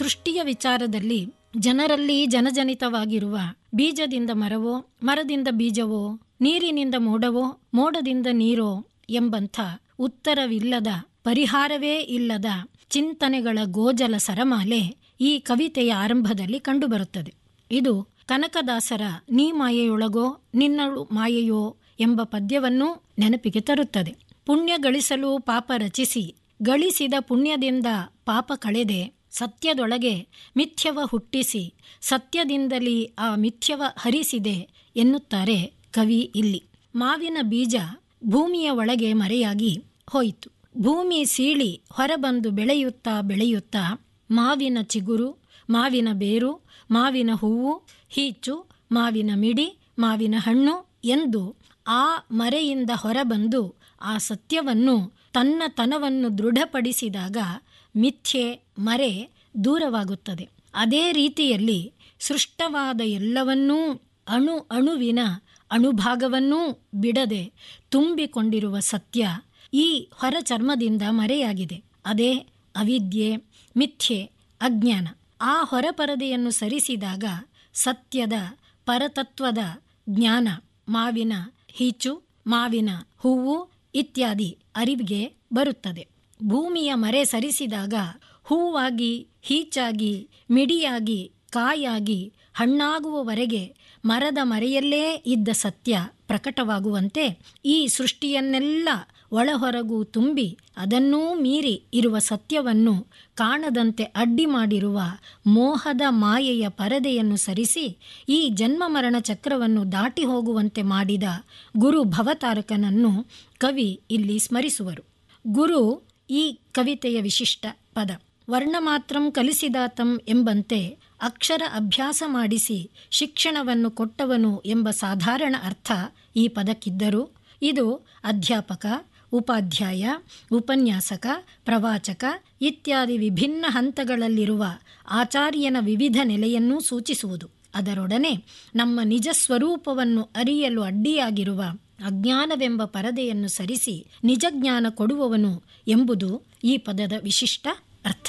ಸೃಷ್ಟಿಯ ವಿಚಾರದಲ್ಲಿ ಜನರಲ್ಲಿ ಜನಜನಿತವಾಗಿರುವ ಬೀಜದಿಂದ ಮರವೋ, ಮರದಿಂದ ಬೀಜವೋ, ನೀರಿನಿಂದ ಮೋಡವೋ, ಮೋಡದಿಂದ ನೀರೋ ಎಂಬಂಥ ಉತ್ತರವಿಲ್ಲದ, ಪರಿಹಾರವೇ ಇಲ್ಲದ ಚಿಂತನೆಗಳ ಗೋಜಲ ಸರಮಾಲೆ ಈ ಕವಿತೆಯ ಆರಂಭದಲ್ಲಿ ಕಂಡುಬರುತ್ತದೆ. ಇದು ಕನಕದಾಸರ ನೀ ಮಾಯೆಯೊಳಗೋ ನಿನ್ನಳು ಮಾಯೆಯೋ ಎಂಬ ಪದ್ಯವನ್ನು ನೆನಪಿಗೆ ತರುತ್ತದೆ. ಪುಣ್ಯ ಗಳಿಸಲು ಪಾಪ ರಚಿಸಿ, ಗಳಿಸಿದ ಪುಣ್ಯದಿಂದ ಪಾಪ ಕಳೆದೆ, ಸತ್ಯದೊಳಗೆ ಮಿಥ್ಯವ ಹುಟ್ಟಿಸಿ, ಸತ್ಯದಿಂದಲೇ ಆ ಮಿಥ್ಯವ ಹರಿಸಿದೆ ಎನ್ನುತ್ತಾರೆ ಕವಿ ಇಲ್ಲಿ. ಮಾವಿನ ಬೀಜ ಭೂಮಿಯ ಒಳಗೆ ಮರೆಯಾಗಿ ಹೋಯಿತು. ಭೂಮಿ ಸೀಳಿ ಹೊರಬಂದು ಬೆಳೆಯುತ್ತಾ ಬೆಳೆಯುತ್ತಾ ಮಾವಿನ ಚಿಗುರು, ಮಾವಿನ ಬೇರು, ಮಾವಿನ ಹೂವು, ಹೀಚು, ಮಾವಿನ ಮಿಡಿ, ಮಾವಿನ ಹಣ್ಣು ಎಂದು ಆ ಮರೆಯಿಂದ ಹೊರಬಂದು ಆ ಸತ್ಯವನ್ನು, ತನ್ನ ತನವನ್ನು ದೃಢಪಡಿಸಿದಾಗ ಮಿಥ್ಯೆ, ಮರೆ ದೂರವಾಗುತ್ತದೆ. ಅದೇ ರೀತಿಯಲ್ಲಿ ಸೃಷ್ಟವಾದ ಎಲ್ಲವನ್ನೂ ಅಣು ಅಣುವಿನ ಅಣುಭಾಗವನ್ನೂ ಬಿಡದೆ ತುಂಬಿಕೊಂಡಿರುವ ಸತ್ಯ ಈ ಹೊರ ಚರ್ಮದಿಂದ ಮರೆಯಾಗಿದೆ. ಅದೇ ಅವಿದ್ಯೆ, ಮಿಥ್ಯೆ, ಅಜ್ಞಾನ. ಆ ಹೊರಪರದೆಯನ್ನು ಸರಿಸಿದಾಗ ಸತ್ಯದ ಪರತತ್ವದ ಜ್ಞಾನ, ಮಾವಿನ ಹೀಚು, ಮಾವಿನ ಹೂವು ಇತ್ಯಾದಿ ಅರಿವಿಗೆ ಬರುತ್ತದೆ. ಭೂಮಿಯ ಮರೆ ಸರಿಸಿದಾಗ ಹೂವಾಗಿ, ಹೀಚಾಗಿ, ಮಿಡಿಯಾಗಿ, ಕಾಯಾಗಿ, ಹಣ್ಣಾಗುವವರೆಗೆ ಮರದ ಮರೆಯಲ್ಲೇ ಇದ್ದ ಸತ್ಯ ಪ್ರಕಟವಾಗುವಂತೆ ಈ ಸೃಷ್ಟಿಯನ್ನೆಲ್ಲ ಒಳಹೊರಗೂ ತುಂಬಿ ಅದನ್ನೂ ಮೀರಿ ಇರುವ ಸತ್ಯವನ್ನು ಕಾಣದಂತೆ ಅಡ್ಡಿ ಮಾಡಿರುವ ಮೋಹದ ಮಾಯೆಯ ಪರದೆಯನ್ನು ಸರಿಸಿ ಈ ಜನ್ಮ ಮರಣ ಚಕ್ರವನ್ನು ದಾಟಿ ಹೋಗುವಂತೆ ಮಾಡಿದ ಗುರು ಭವತಾರಕನನ್ನು ಕವಿ ಇಲ್ಲಿ ಸ್ಮರಿಸುವರು. ಗುರು ಈ ಕವಿತೆಯ ವಿಶಿಷ್ಟ ಪದ. ವರ್ಣಮಾತ್ರಂ ಕಲಿಸಿದಾತಂ ಎಂಬಂತೆ ಅಕ್ಷರ ಅಭ್ಯಾಸ ಮಾಡಿಸಿ ಶಿಕ್ಷಣವನ್ನು ಕೊಟ್ಟವನು ಎಂಬ ಸಾಧಾರಣ ಅರ್ಥ ಈ ಪದಕ್ಕಿದ್ದರೂ ಇದು ಅಧ್ಯಾಪಕ, ಉಪಾಧ್ಯಾಯ, ಉಪನ್ಯಾಸಕ, ಪ್ರವಾಚಕ ಇತ್ಯಾದಿ ವಿಭಿನ್ನ ಹಂತಗಳಲ್ಲಿರುವ ಆಚಾರ್ಯನ ವಿವಿಧ ನೆಲೆಯನ್ನೂ ಸೂಚಿಸುವುದು. ಅದರೊಡನೆ ನಮ್ಮ ನಿಜ ಸ್ವರೂಪವನ್ನು ಅರಿಯಲು ಅಡ್ಡಿಯಾಗಿರುವ ಅಜ್ಞಾನವೆಂಬ ಪರದೆಯನ್ನು ಸರಿಸಿ ನಿಜಜ್ಞಾನ ಕೊಡುವವನು ಎಂಬುದು ಈ ಪದದ ವಿಶಿಷ್ಟ ಅರ್ಥ.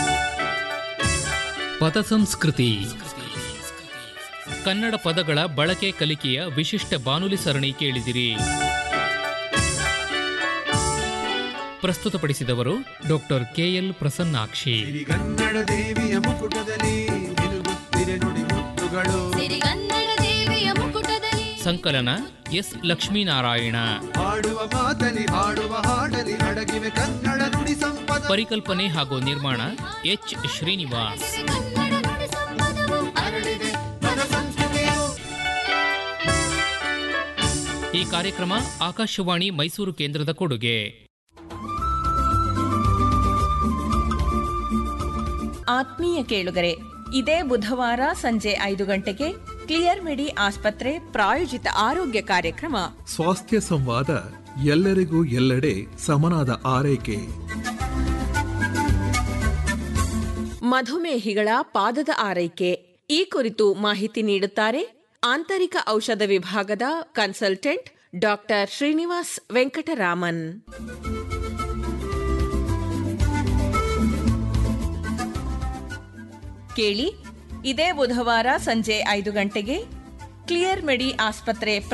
ಪದ ಸಂಸ್ಕೃತಿ. ಕನ್ನಡ ಪದಗಳ ಬಳಕೆ ಕಲಿಕೆಯ ವಿಶಿಷ್ಟ ಬಾನುಲಿ ಸರಣಿ ಕೇಳಿದಿರಿ. ಪ್ರಸ್ತುತಪಡಿಸಿದವರು ಡಾಕ್ಟರ್ ಕೆಎಲ್ ಪ್ರಸನ್ನಾಕ್ಷಿ. ಕನ್ನಡ ದೇವಿಯ ಮುಕುಟದಲ್ಲಿ ಸಂಕಲನ ಎಸ್ ಲಕ್ಷ್ಮೀನಾರಾಯಣ. ಹಾಡುವ ಮಾತಲಿ ಹಾಡುವ ಹಾಡಲಿ ಅಡಗಿವೆ ಕನ್ನಡ ನುಡಿ ಸಂಪದ. ಪರಿಕಲ್ಪನೆ ಹಾಗೂ ನಿರ್ಮಾಣ ಎಚ್ ಶ್ರೀನಿವಾಸ್. ಈ ಕಾರ್ಯಕ್ರಮ ಆಕಾಶವಾಣಿ ಮೈಸೂರು ಕೇಂದ್ರದ ಕೊಡುಗೆ. ಆತ್ಮೀಯ ಕೇಳುಗರೆ, ಇದೇ ಬುಧವಾರ ಸಂಜೆ 5 ಗಂಟೆಗೆ ಕ್ಲಿಯರ್ ಮೆಡಿ ಆಸ್ಪತ್ರೆ ಪ್ರಾಯೋಜಿತ ಆರೋಗ್ಯ ಕಾರ್ಯಕ್ರಮ ಸ್ವಾಸ್ಥ್ಯ ಸಂವಾದ, ಎಲ್ಲರಿಗೂ ಎಲ್ಲೆಡೆ ಸಮನಾದ ಆರೈಕೆ. ಮಧುಮೇಹಿಗಳ ಪಾದದ ಆರೈಕೆ ಈ ಕುರಿತು ಮಾಹಿತಿ ನೀಡುತ್ತಾರೆ ಆಂತರಿಕ ಔಷಧ ವಿಭಾಗದ ಕನ್ಸಲ್ಟೆಂಟ್ ಡಾಕ್ಟರ್ ಶ್ರೀನಿವಾಸ್ ವೆಂಕಟರಾಮನ್. ಕೇಳಿ, ಇದೇ ಬುಧವಾರ ಸಂಜೆ 5 ಗಂಟೆಗೆ ಕ್ಲಿಯರ್ ಮೆಡಿ ಆಸ್ಪತ್ರೆ